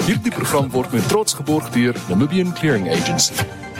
Hierdie program word met trots geborg deur Namibian Clearing Agency.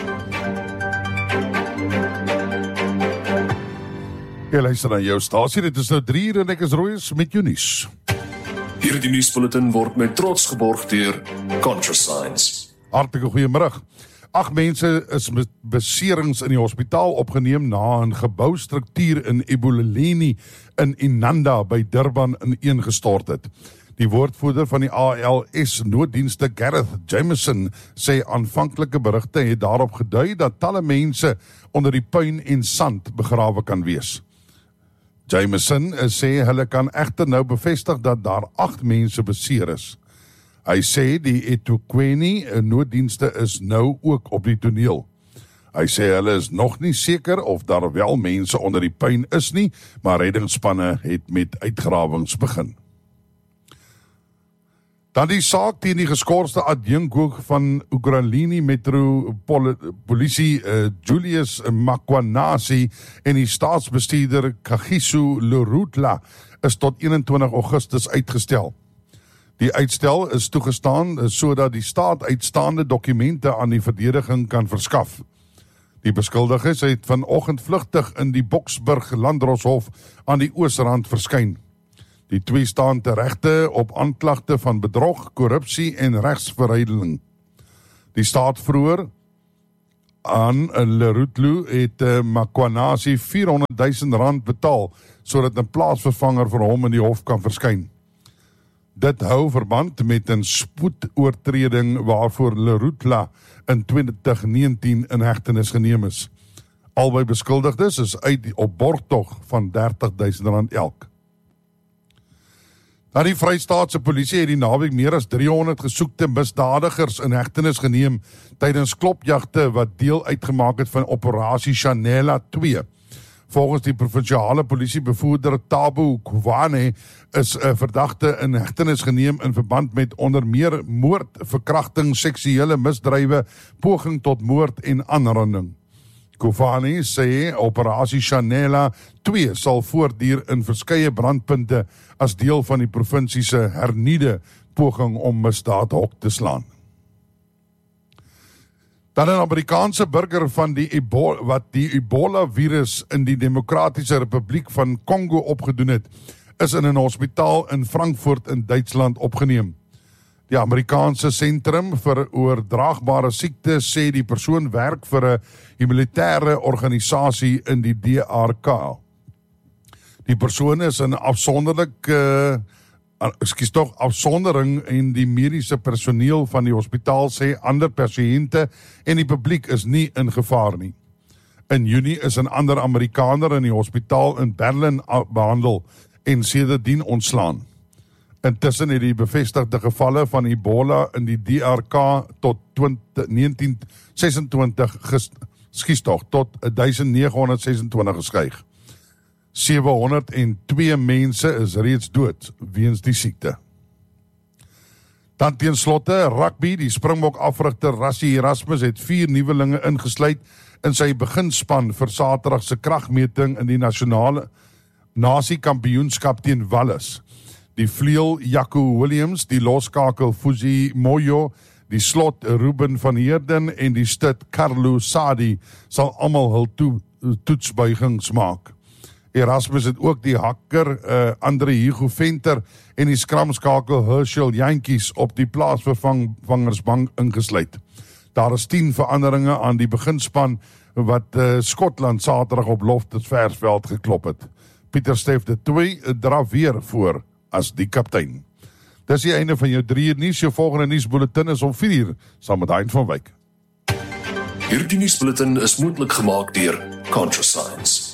Jy luister na jou stasie, dit is nou 3 uur en ek is Royes met jou nuus. Hierdie nuusbulletin word met trots geborg deur ContraScience. Hartlike goeiemiddag. 8 mense is met beserings in die hospitaal opgeneem na 'n geboustruktuur in Eboleni in Inanda by Durban ineengestort het. Die woordvoerder van die ALS nooddienste Gareth Jameson sê aanvanklike berigte het daarop gedui dat talle mense onder die puin en sand begrawe kan wees. Jameson sê hulle kan egter nou bevestig dat daar 8 mense beseer is. Hy sê die eThekwini nooddienste is nou ook op die toneel. Hy sê hulle is nog nie seker of daar wel mense onder die puin is nie, maar reddingsspanne het met uitgrawings begin. Dan die saak teen die geskorste adjunkhoof van Ukraini Metropolisie Julius Makwanasi en die staatsbestuurder Kagiso Lorutla is tot 21 Augustus uitgestel. Die uitstel is toegestaan sodat die staat uitstaande dokumente aan die verdediging kan verskaf. Die beskuldiges het vanoggend vlugtig in die Boksburg Landdroshof aan die Oosrand verskyn. Die 2 staan te regte op aanklagte van bedrog, korrupsie en regsverrydeling. Die staat vroeër aan Lerutlu het Makwanasi R400,000 betaal, sodat 'n plaatsvervanger vir hom in die hof kan verskyn. Dit hou verband met 'n spoedoortreding waarvoor Lerutla in 2019 in hegtenis geneem is. Albei beskuldigdes is uit op borgtog van R30,000 elk. Na die Vrystaatse polisie het die naweek meer as 300 gesoekte misdadigers in hegtenis geneem tydens klopjagte wat deel uitgemaak het van operasie Chanela 2. Volgens die provinsiale polisiebevoerder Thabo Kwane is 'n verdagte in hegtenis geneem in verband met onder meer moord, verkrachting, seksuele misdrywe, poging tot moord en aanranding. Kwane sê operasie Chanela 2 sal voortduur in verskeie brandpunte as deel van die provinsie se hernieude poging om misdaad hok te slaan. Dan 'n Amerikaanse burger van wat die Ebola-virus in die Demokratiese Republiek van Kongo opgedoen het, is in 'n hospitaal in Frankfurt in Duitsland opgeneem. Die Amerikaanse sentrum vir oordraagbare siektes sê die persoon werk vir 'n humanitêre organisasie in die DRK. Die persoon is in afsondering en die mediese personeel van die hospitaal sê ander pasiënte en die publiek is nie in gevaar nie. In Junie is 'n ander Amerikaner in die hospitaal in Berlin behandel en sedertdien ontslaan. Intussen het die bevestigde gevalle van Ebola in die DRK tot 1926 tot 1926 gestyg. 702 mense is reeds dood weens die siekte. Dan teen slotte, rugby, die Springbok afrigter Rassie Erasmus het 4 nuwelinge ingesluit in sy beginspan vir Saterdag se kragmeting in die nasionale nasiekampioenskap teen Wallis. Die vleuel Jaco Williams, die loskakel Fuzi Moyo, die slot Ruben van Heerden en die stit Carlo Sadi sal almal hul toetsbuigings maak. Erasmus het ook die hakker Andre Hugo Venter en die skramskakel Herschel Jantjies op die plaatsvervangersbank ingesluit. Daar is 10 veranderinge aan die beginspan wat Skotland Saterdag op Loftusversveld geklop het. Pieter Steef de Tooi dra weer voor as die kaptein. Dis die einde van jou 3 uur nuus. Jou volgende nuusbulletin is om 4 uur, saam met Hein van Wyk. Hierdie nuusbulletin is moontlik gemaak deur ContraScience.